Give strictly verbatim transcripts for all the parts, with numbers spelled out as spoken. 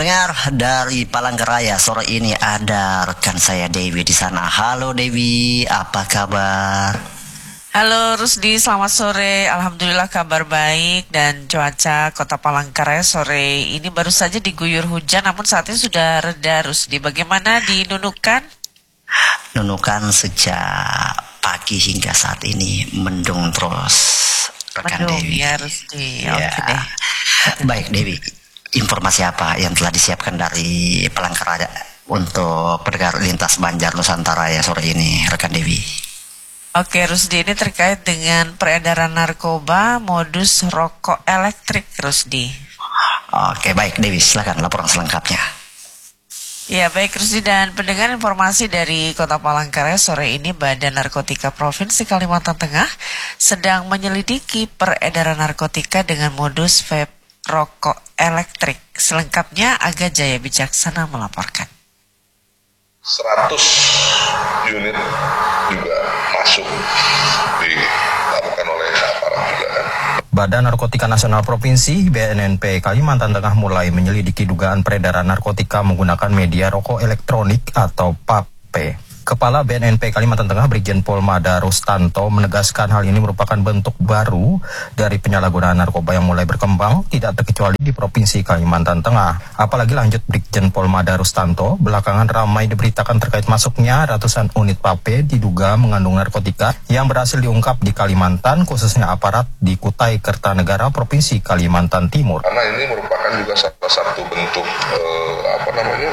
Pendengar dari Palangkaraya, sore ini ada rekan saya Dewi di sana. Halo Dewi, apa kabar? Halo Rusdi, selamat sore. Alhamdulillah kabar baik, dan cuaca Kota Palangkaraya sore ini baru saja diguyur hujan, namun saat ini sudah reda. Rusdi, bagaimana di Nunukan? Nunukan sejak pagi hingga saat ini mendung terus, rekan Mendung, Dewi. ya Rusdi, Ya. oke deh. Baik Dewi, informasi apa yang telah disiapkan dari Palangkaraya untuk pendengar lintas Banjar Nusantara ya sore ini, rekan Dewi? Oke Rusdi, ini terkait dengan peredaran narkoba modus rokok elektrik, Rusdi. Oke baik Dewi, silakan laporan selengkapnya. Ya baik Rusdi, dan pendengar, informasi dari Kota Palangkaraya sore ini, Badan Narkotika Provinsi Kalimantan Tengah sedang menyelidiki peredaran narkotika dengan modus vape rokok elektrik. Selengkapnya Aga Jaya Bijaksana melaporkan. seratus unit juga masuk dilakukan oleh aparat juga kan. Badan Narkotika Nasional Provinsi B N N P Kalimantan Tengah mulai menyelidiki dugaan peredaran narkotika menggunakan media rokok elektronik atau P A P. Kepala B N N P Kalimantan Tengah Brigjen Pol Mada Rustanto menegaskan hal ini merupakan bentuk baru dari penyalahgunaan narkoba yang mulai berkembang, tidak terkecuali di Provinsi Kalimantan Tengah. Apalagi lanjut Brigjen Pol Mada Rustanto, belakangan ramai diberitakan terkait masuknya ratusan unit P A P diduga mengandung narkotika yang berhasil diungkap di Kalimantan, khususnya aparat di Kutai Kertanegara, Provinsi Kalimantan Timur. Karena ini merupakan juga salah satu bentuk eh, apa namanya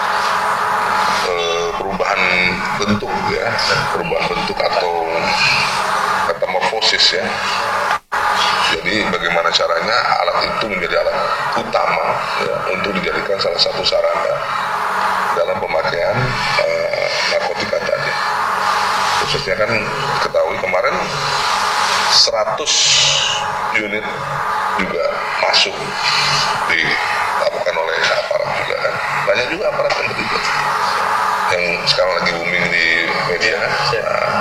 eh, perubahan bentuk ya, perubahan bentuk atau metamorfosis ya. Jadi bagaimana caranya alat itu menjadi alat utama ya, untuk dijadikan salah satu sarana dalam pemakaian uh, narkotika tadi. Khususnya kan ketahui kemarin seratus unit juga masuk dilakukan oleh aparat juga kan. Banyak juga aparat yang terlibat yang sekarang lagi booming di media kan. Nah,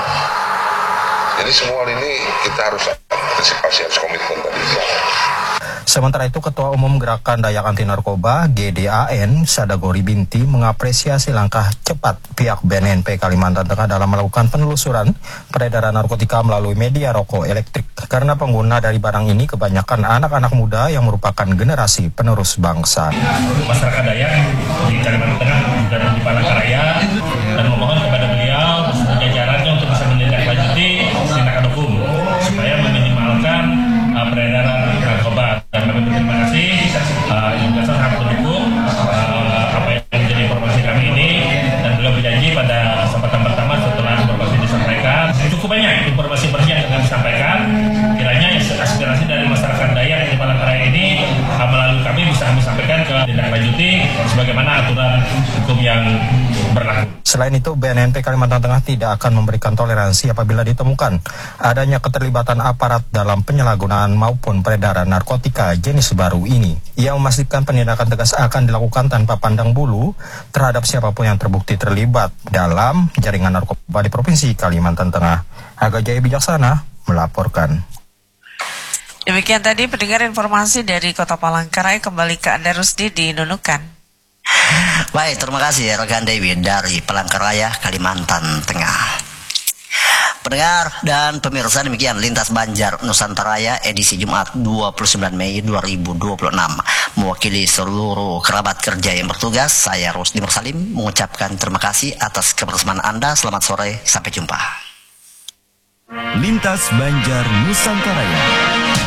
jadi semua ini kita harus antisipasi, harus komitmen tadi. Sementara itu, Ketua Umum Gerakan Dayak Anti Narkoba G D A N Sadagori Binti mengapresiasi langkah cepat pihak B N N P Kalimantan Tengah dalam melakukan penelusuran peredaran narkotika melalui media rokok elektrik. Karena pengguna dari barang ini kebanyakan anak-anak muda yang merupakan generasi penerus bangsa. Masyarakat Dayak di Kalimantan Tengah dan di Palangkaraya, dan memohon kepada beliau beserta jajarannya untuk bisa menindaklanjuti tindakan hukum supaya meminimalkan uh, peredaran narkoba. Dan kami berterima kasih, uh, juga sangat mendukung uh, apa yang menjadi informasi kami ini, dan beliau berjanji pada kesempatan pertama setelah informasi disampaikan, cukup banyak informasi bersih yang kami sampaikan, kiranya aspirasi dari masyarakat Dayak di Palangkaraya ini uh, melalui kami bisa kami sampaikan ke ditindaklanjuti sebagaimana aturan hukum yang berlaku. Selain itu, B N N P Kalimantan Tengah tidak akan memberikan toleransi apabila ditemukan adanya keterlibatan aparat dalam penyalahgunaan maupun peredaran narkotika jenis baru ini. Ia memastikan penindakan tegas akan dilakukan tanpa pandang bulu terhadap siapapun yang terbukti terlibat dalam jaringan narkoba di Provinsi Kalimantan Tengah. Aga Jaya Bijaksana melaporkan. Demikian tadi pendengar informasi dari Kota Palangkaraya. Kembali ke Anda Rusdi di Nunukan. Baik, terima kasih ya rekan Dewi dari Palangkaraya, Kalimantan Tengah. Pendengar dan pemirsa, demikian Lintas Banjar Nusantara edisi Jumat dua puluh sembilan Mei dua ribu dua puluh enam. Mewakili seluruh kerabat kerja yang bertugas, saya Rusdi Mursalim mengucapkan terima kasih atas kebersamaan Anda. Selamat sore, sampai jumpa. Lintas Banjar Nusantara.